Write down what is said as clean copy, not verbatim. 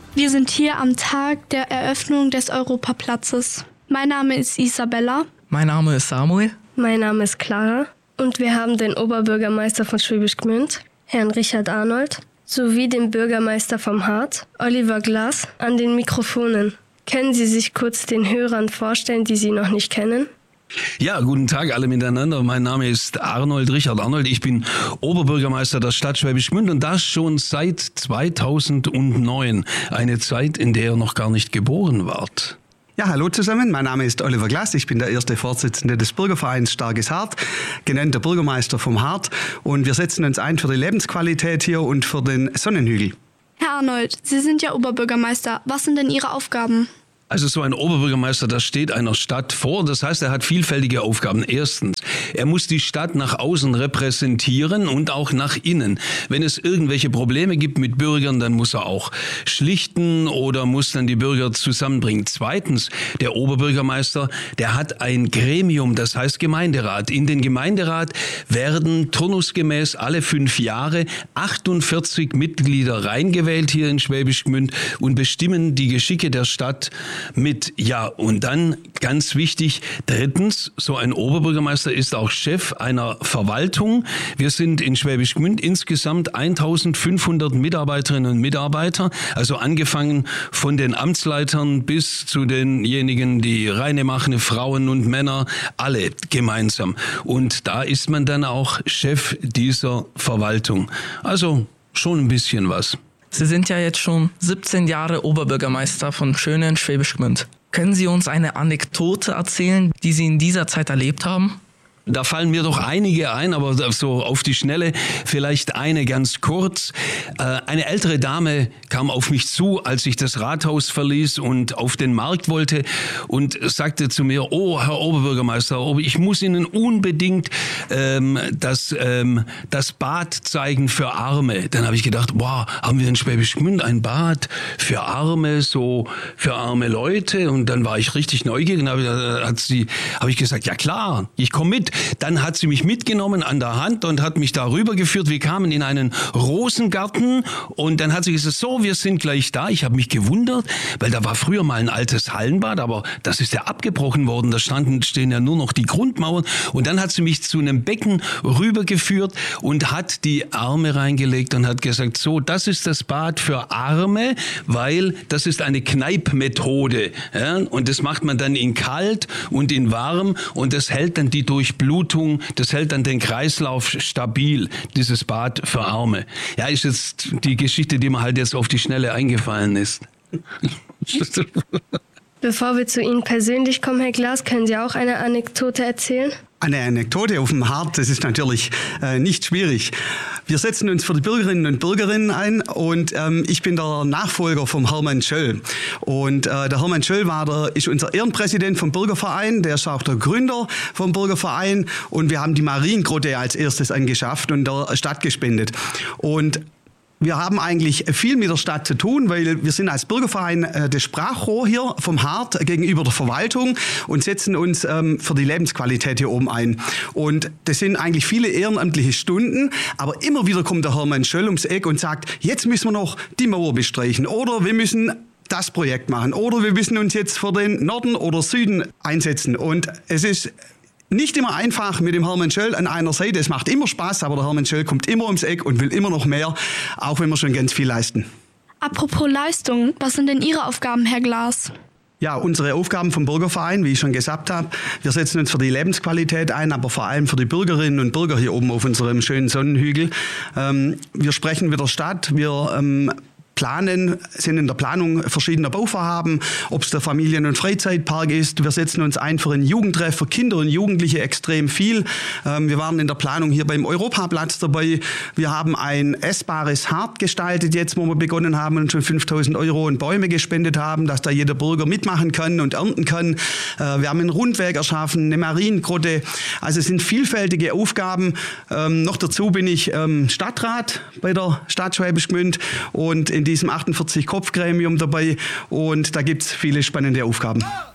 Wir sind hier am Tag der Eröffnung des Europaplatzes. Mein Name ist Isabella. Mein Name ist Samuel. Mein Name ist Clara. Und wir haben den Oberbürgermeister von Schwäbisch Gmünd, Herrn Richard Arnold, sowie den Bürgermeister vom Hart, Oliver Glas, an den Mikrofonen. Können Sie sich kurz den Hörern vorstellen, die Sie noch nicht kennen? Ja, guten Tag alle miteinander. Mein Name ist Richard Arnold. Ich bin Oberbürgermeister der Stadt Schwäbisch Gmünd und das schon seit 2009. Eine Zeit, in der ihr noch gar nicht geboren wart. Ja, hallo zusammen. Mein Name ist Oliver Glas. Ich bin der erste Vorsitzende des Bürgervereins Starkes Hart, genannt der Bürgermeister vom Hart. Und wir setzen uns ein für die Lebensqualität hier und für den Sonnenhügel. Herr Arnold, Sie sind ja Oberbürgermeister. Was sind denn Ihre Aufgaben? Also so ein Oberbürgermeister, das steht einer Stadt vor. Das heißt, er hat vielfältige Aufgaben. Erstens, er muss die Stadt nach außen repräsentieren und auch nach innen. Wenn es irgendwelche Probleme gibt mit Bürgern, dann muss er auch schlichten oder muss dann die Bürger zusammenbringen. Zweitens, der Oberbürgermeister, der hat ein Gremium, das heißt Gemeinderat. In den Gemeinderat werden turnusgemäß alle 5 Jahre 48 Mitglieder reingewählt hier in Schwäbisch Gmünd und bestimmen die Geschicke der Stadt mit. Ja, und dann ganz wichtig, drittens, so ein Oberbürgermeister ist auch Chef einer Verwaltung. Wir sind in Schwäbisch Gmünd insgesamt 1500 Mitarbeiterinnen und Mitarbeiter, also angefangen von den Amtsleitern bis zu denjenigen, die Reine machen, Frauen und Männer, alle gemeinsam. Und da ist man dann auch Chef dieser Verwaltung. Also schon ein bisschen was. Sie sind ja jetzt schon 17 Jahre Oberbürgermeister von schönen Schwäbisch Gmünd. Können Sie uns eine Anekdote erzählen, die Sie in dieser Zeit erlebt haben? Da fallen mir doch einige ein, aber so auf die Schnelle vielleicht eine ganz kurz. Eine ältere Dame kam auf mich zu, als ich das Rathaus verließ und auf den Markt wollte und sagte zu mir, oh, Herr Oberbürgermeister, ich muss Ihnen unbedingt das Bad zeigen für Arme. Dann habe ich gedacht, wow, haben wir in Schwäbisch Gmünd ein Bad für Arme, so für arme Leute? Und dann war ich richtig neugierig und habe ich gesagt, ja klar, ich komme mit. Dann hat sie mich mitgenommen an der Hand und hat mich darüber geführt. Wir kamen in einen Rosengarten und dann hat sie gesagt, so, wir sind gleich da. Ich habe mich gewundert, weil da war früher mal ein altes Hallenbad, aber das ist ja abgebrochen worden. Da stehen ja nur noch die Grundmauern. Und dann hat sie mich zu einem Becken rübergeführt und hat die Arme reingelegt und hat gesagt, so, das ist das Bad für Arme, weil das ist eine Kneippmethode. Ja? Und das macht man dann in kalt und in warm und das hält dann die Durchblutung, das hält dann den Kreislauf stabil, dieses Bad für Arme. Ja, ist jetzt die Geschichte, die mir halt jetzt auf die Schnelle eingefallen ist. Bevor wir zu Ihnen persönlich kommen, Herr Glas, können Sie auch eine Anekdote erzählen? Eine Anekdote auf dem Hart, das ist natürlich nicht schwierig. Wir setzen uns für die Bürgerinnen und Bürger ein und ich bin der Nachfolger vom Hermann Schöll. Und der Hermann Schöll ist unser Ehrenpräsident vom Bürgerverein, der ist auch der Gründer vom Bürgerverein und wir haben die Mariengrotte als erstes angeschafft und der Stadt gespendet. Und wir haben eigentlich viel mit der Stadt zu tun, weil wir sind als Bürgerverein das Sprachrohr hier vom Hart gegenüber der Verwaltung und setzen uns für die Lebensqualität hier oben ein. Und das sind eigentlich viele ehrenamtliche Stunden, aber immer wieder kommt der Hermann Schöll ums Eck und sagt, jetzt müssen wir noch die Mauer bestreichen oder wir müssen das Projekt machen oder wir müssen uns jetzt für den Norden oder Süden einsetzen. Und es ist nicht immer einfach mit dem Hermann Schöll an einer Seite. Es macht immer Spaß, aber der Hermann Schöll kommt immer ums Eck und will immer noch mehr, auch wenn wir schon ganz viel leisten. Apropos Leistung, was sind denn Ihre Aufgaben, Herr Glas? Ja, unsere Aufgaben vom Bürgerverein, wie ich schon gesagt habe, wir setzen uns für die Lebensqualität ein, aber vor allem für die Bürgerinnen und Bürger hier oben auf unserem schönen Sonnenhügel. Wir sprechen mit der Stadt, wir sind in der Planung verschiedener Bauvorhaben, ob es der Familien- und Freizeitpark ist. Wir setzen uns ein für einen Jugendtreff für Kinder und Jugendliche extrem viel. Wir waren in der Planung hier beim Europaplatz dabei. Wir haben ein essbares Hart gestaltet jetzt, wo wir begonnen haben und schon 5.000 € in Bäume gespendet haben, dass da jeder Bürger mitmachen kann und ernten kann. Wir haben ein Rundweg erschaffen, eine Mariengrotte. Also es sind vielfältige Aufgaben. Noch dazu bin ich Stadtrat bei der Stadt Schwäbisch Gmünd und in diesem 48-Kopf-Gremium dabei und da gibt es viele spannende Aufgaben.